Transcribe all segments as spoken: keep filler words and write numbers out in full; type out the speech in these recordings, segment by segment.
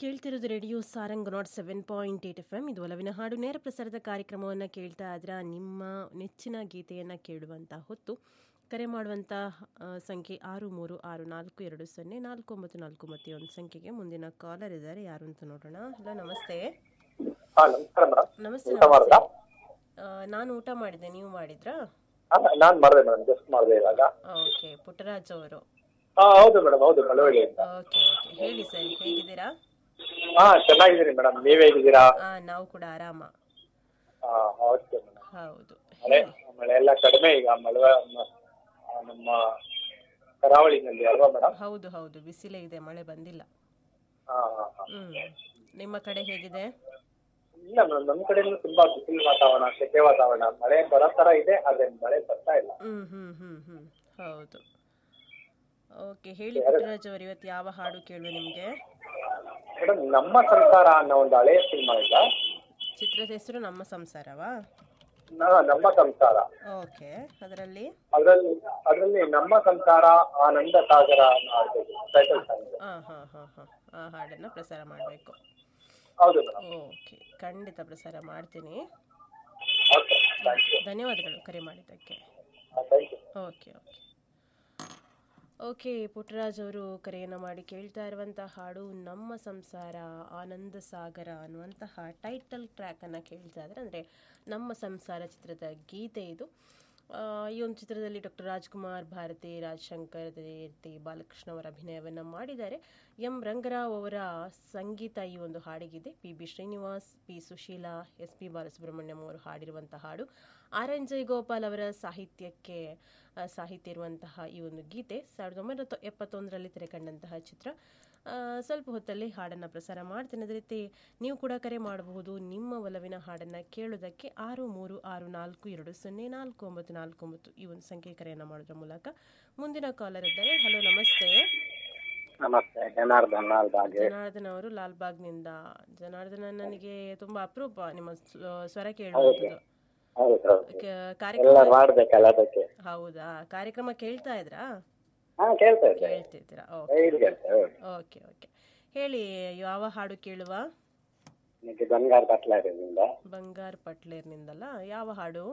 ಕೇಳ್ತಿರೋದು radio Sarang not seven point eight F M. ಇದು ಒಲವಿನ ಹಾಡು ನೇರ ಪ್ರಸಾರದ ಕಾರ್ಯಕ್ರಮವನ್ನು ಕೇಳ್ತಾ ಇದ್ರೆ ನಿಮ್ಮ ನೆಚ್ಚಿನ ಗೀತೆಯನ್ನು ಕೇಳುವಂಥ ಹೊತ್ತು ಕರೆ ಮಾಡುವಂಥ ಆ, ಸಂಖ್ಯೆ ಆರು ಮೂರು ಆರು ನಾಲ್ಕು ಎರಡು ಸೊನ್ನೆ ನಾಲ್ಕು ಒಂಬತ್ತು ನಾಲ್ಕು ಮತ್ತೆ ಒಂದು ಸಂಖ್ಯೆಗೆ ಮುಂದಿನ ಕಾಲರ್ ಇದ್ದಾರೆ. ಯಾರು ಅಂತ ನೋಡೋಣ. ಹಲೋ, ನಮಸ್ತೆ. ಹಾ ನಮಸ್ಕಾರ ಮೇಡಮ್. ನಮಸ್ತೆ ಊಟ ನಮಸ್ತೆ ಮಾಡ್ದಾ? ಆ, ನಾನು ಊಟ ಮಾಡಿದ್ದೆ, ನೀವು ಮಾಡಿದ್ರಾ? ಅಲ್ಲ, ನಾನ್ ಮಾಡ್ದೆ ಮೇಡಮ್, ಜಸ್ಟ್ ಮಾಡ್ದೆ ಇವಾಗ. ಓಕೆ, ಪುಟ್ಟರಾಜ್ ಅವರು. ಹಾ ಹೌದು ಮೇಡಮ್, ಹೌದು ಮಳವಳ್ಳಿ ಅಂತ. ಓಕೆ ಓಕೆ, ಹೇಳಿ ಸರ್, ಹೇಗಿದ್ದೀರಾ? ಹಾ ಚೆನ್ನಾಗಿದ್ದೀನಿ ಮೇಡಮ್, ನೀವ್ ಹೇಗಿದ್ದೀರಾ? ಆ, ನಾವು ಕೂಡ ಆರಾಮ. ಹಾ ಓಕೆ ಮೇಡಮ್. ಹೌದು, ಮಳೆ ಹೇಳಿ. ಮಳೆ ಎಲ್ಲ ಕಡಿಮೆ ಈಗ, ಮಳೆ ಮ- ಆ, ನಮ್ಮ ಕರಾವಳಿನಲ್ಲಿ ಅಲ್ವಾ ಮೇಡಮ್? ಹೌದು ಹೌದು, ಬಿಸಿಲೇ ಇದೆ, ಮಳೆ ಬಂದಿಲ್ಲ. ಹಾ ಹಾ ಹಾ. ಹ್ಮ್ ನಿಮ್ಮ ಕಡೆ ಹೇಗಿದೆ? ಇಲ್ಲ ಮೇಡಮ್, ನಮ್ ಕಡೆನೂ ತುಂಬಾ ಬಿಸಿಲು ವಾತಾವರಣ, ಸೆಕೆ ವಾತಾವರಣ, ಮಳೆ ಬರೋ ತರ ಇದೆ, ಆದ್ರೆ ಮಳೆ ಬರ್ತಾ ಇಲ್ಲ. ಹ್ಮ್ ಹ್ಮ್ ಹ್ಮ್ ಹ್ಮ್ ಹೌದು. ಓಕೆ, ಹೇಳಿ ಪುಟ್ಟರಾಜ್ ಅವರು, ಇವತ್ತು ಯಾವ ಹಾಡು ಕೇಳುವ ನಿಮ್ಗೆ? ಮೇಡಮ್, ನಮ್ಮ ಸಂಸಾರ ಅನ್ನೋ ಒಂದು ಹಳೆಯ ಸಿನಿಮಾ ಇಲ್ಲ, ಚಿತ್ರದ ಹೆಸರು ನಮ್ಮ ಸಂಸಾರವಾ? ನಮ್ಮ ಸಂಸಾರ. ಓಕೆ, ಅದರಲ್ಲಿ ಅದ್ರಲ್ಲಿ ಅದ್ರಲ್ಲಿ ನಮ್ಮ ಸಂಸಾರ ಆನಂದ ಸಾಗರ ಅನ್ನೋ ಹಾಡು ಟೈಟಲ್ ಸಾಂಗ್ ಇದೆ. ಹಾ ಹಾ ಹಾ ಹಾ ಆ ಹಾಡನ್ನ ಪ್ರಸಾರ ಮಾಡಬೇಕು. ಹೌದು ಮೇಡಮ್. ಓಕೆ, ಖಂಡಿತ ಪ್ರಸಾರ ಮಾಡ್ತೀನಿ. Okay, thank you. ಧನ್ಯವಾದಗಳು ಕರೆ ಮಾಡಿದ್ದಕ್ಕೆ. Thank you. Okay okay okay Puttaraj ಅವರು ಕರೆಯನ್ನು ಮಾಡಿ ಕೇಳ್ತಾ ಇರುವಂಥ ಹಾಡು ನಮ್ಮ ಸಂಸಾರ ಆನಂದ ಸಾಗರ ಅನ್ನುವಂತಹ ಟೈಟಲ್ ಟ್ರ್ಯಾಕನ್ನು ಕೇಳ್ತಾ ಇದ್ದಾರೆ. ಅಂದರೆ ನಮ್ಮ ಸಂಸಾರ ಚಿತ್ರದ ಗೀತೆ ಇದು. ಆ, ಈ ಒಂದು ಚಿತ್ರದಲ್ಲಿ ಡಾಕ್ಟರ್ ರಾಜ್ಕುಮಾರ್, ಭಾರತಿ, ರಾಜಶಂಕರ್, ದೇರ್ತಿ, ಬಾಲಕೃಷ್ಣ ಅವರ ಅಭಿನಯವನ್ನು ಮಾಡಿದ್ದಾರೆ. ಎಂ ರಂಗರಾವ್ ಅವರ ಸಂಗೀತ ಈ ಒಂದು ಹಾಡಿಗಿದೆ. P B Srinivas, P Sushila, S P Balasubrahmanyam ಅವರು ಹಾಡಿರುವಂಥ ಹಾಡು. ಆರ್ ಎನ್ ಜಯಗೋಪಾಲ್ ಅವರ ಸಾಹಿತ್ಯಕ್ಕೆ ಆ, ಸಾಹಿತ್ಯ ಇರುವಂತಹ ಈ ಒಂದು ಗೀತೆ ಸಾವಿರದ ಒಂಬೈನೂರ ತೊ- ಎಪ್ಪತ್ತೊಂದರಲ್ಲಿ ತೆರೆಕಂಡಂತಹ ಚಿತ್ರ. ಆ, ಸ್ವಲ್ಪ ಹೊತ್ತಲ್ಲಿ ಹಾಡನ್ನು ಪ್ರಸಾರ ಮಾಡ್ತೇನೆ. ಅದೇ ರೀತಿ ನೀವು ಕೂಡ ಕರೆ ಮಾಡಬಹುದು ನಿಮ್ಮ ಒಲವಿನ ಹಾಡನ್ನು ಕೇಳೋದಕ್ಕೆ. ಆರು ಮೂರು ಆರು ನಾಲ್ಕು ಎರಡು ಸೊನ್ನೆ ನಾಲ್ಕು ಒಂಬತ್ತು ನಾಲ್ಕು ಒಂಬತ್ತು ಈ ಒಂದು ಸಂಖ್ಯೆ ಕರೆಯನ್ನು ಮಾಡೋದ್ರ ಮೂಲಕ. ಮುಂದಿನ ಕಾಲರ್ ಇದ್ದಾರೆ. ಹಲೋ, ನಮಸ್ತೆ. ನಮಸ್ತೆ, ಜನಾರ್ದನ್ ಲಾಲ್ಬಾಗ್. ಜನಾರ್ದನ್ ಅವರು ಲಾಲ್ಬಾಗ್ನಿಂದ. ಜನಾರ್ದನ, ನನಗೆ ತುಂಬಾ ಅಪರೂಪ ನಿಮ್ಮ ಸ್ವ- ಸ್ವರ ಕೇಳುವಂಥದ್ದು. ಹೌದು ಕ- ಎಲ್ಲ ಕಾರ್ಯಕ್ರಮ ಮಾಡ್ಬೇಕಲ್ಲ ಅದಕ್ಕೆ. ಹೌದಾ? ಕಾರ್ಯಕ್ರಮ ಕೇಳ್ತಾ ಇದ್ರಾ? ಹಾ ಕೇಳ್ತಾ ಇದ್ದೆ, ಕೇಳ್ತಿರ್ತೀರಾ? Okay daily ಕೇಳ್ತೆ. ಹೌದು. ಓಕೆ ಓಕೆ ಹೇಳಿ, ಯಾವ ಹಾಡು ಕೇಳುವ? ನಿಮಗೆ ಬಂಗಾರ ಬಟ್ಲಾರದಿಂದ ಬಂಗಾರ್ ಪಟ್ಲೇರ್ನಿಂದಲ್ಲ, ಯಾವ ಹಾಡು?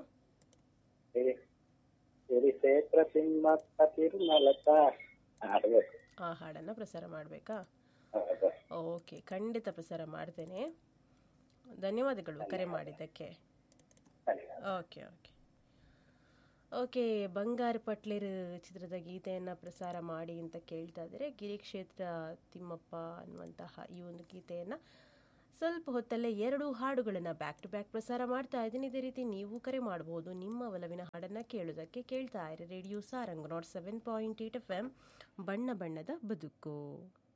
ಸಿರಿಸೆ ಪ್ರತಿಮತ್ತ ತಿರುಮಲತ ಆಡ್ಬೇಕು. ಆ ಹಾಡನ್ನು ಪ್ರಸಾರ ಮಾಡಬೇಕಾ? ಹೌದು. ಓಕೆ, ಖಂಡಿತ ಪ್ರಸಾರ ಮಾಡ್ತೇನೆ. ಧನ್ಯವಾದಗಳು ಕರೆ ಮಾಡಿದ್ದಕ್ಕೆ. ಸರಿ. ಓಕೆ ಓಕೆ ಓಕೆ ಬಂಗಾರ ಪಟ್ಲೇರ್ ಚಿತ್ರದ ಗೀತೆಯನ್ನು ಪ್ರಸಾರ ಮಾಡಿ ಅಂತ ಕೇಳ್ತಾ ಇದ್ದಾರೆ. ಗಿರಿಕ್ಷೇತ್ರ ತಿಮ್ಮಪ್ಪ ಅನ್ನುವಂತಹ ಈ ಒಂದು ಗೀತೆಯನ್ನು ಸ್ವಲ್ಪ ಹೊತ್ತಲ್ಲೇ ಎರಡು ಹಾಡುಗಳನ್ನು ಬ್ಯಾಕ್ ಟು ಬ್ಯಾಕ್ ಪ್ರಸಾರ ಮಾಡ್ತಾ ಇದ್ದೀನಿ. ಇದೇ ರೀತಿ ನೀವು ಕರೆ ಮಾಡಬಹುದು ನಿಮ್ಮ ಒಲವಿನ ಹಾಡನ್ನು ಕೇಳೋದಕ್ಕೆ. ಕೇಳ್ತಾ ಇರಿ radio Sarang not seven point eight F M, ಬಣ್ಣ ಬಣ್ಣದ ಬದುಕು.